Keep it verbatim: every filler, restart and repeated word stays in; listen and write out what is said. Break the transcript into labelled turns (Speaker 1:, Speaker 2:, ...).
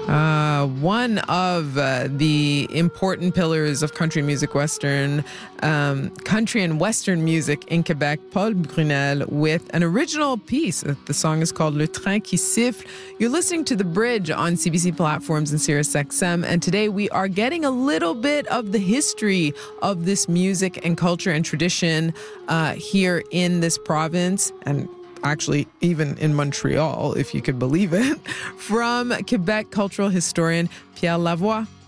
Speaker 1: Uh, one of uh, the important pillars of country music, Western, um, country and Western music in Quebec, Paul Brunel, with an original piece. The song is called Le Train qui siffle. You're listening to The Bridge on C B C platforms and Sirius X M, and today we are getting a little bit of the history of this music and culture and tradition uh, here in this province, and actually even in Montreal, if you could believe it, from Quebec cultural historian Pierre Lavoie.